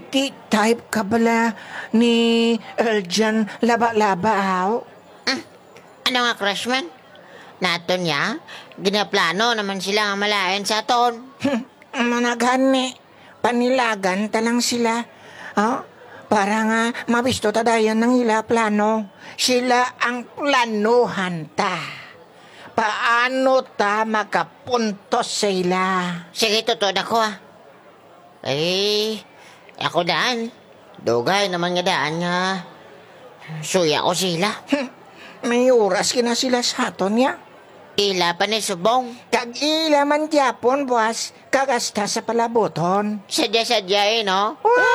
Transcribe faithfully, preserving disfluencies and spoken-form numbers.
Iti type ka bala ni Eljan Laba-Laba, haw? Ah, ano nga, crush man? Naton niya, ginaplano naman sila nga malayan sa aton. Hmm, managani. Panilagan talang sila. Oh, para nga mabisto tadayan ng ila plano. Sila ang planuhan ta. Paano ta makapuntos sa ila? Sige, totoo ako ah. Eh, ako daan. Dugay naman nga daan nga. Suya ko sila. Hmm, may oras kina sila sa aton ya. Ila pa ni subong. Kag ila man Japon, boss, kagasta sa palaboton. Sadya-sadya eh, no? Oh,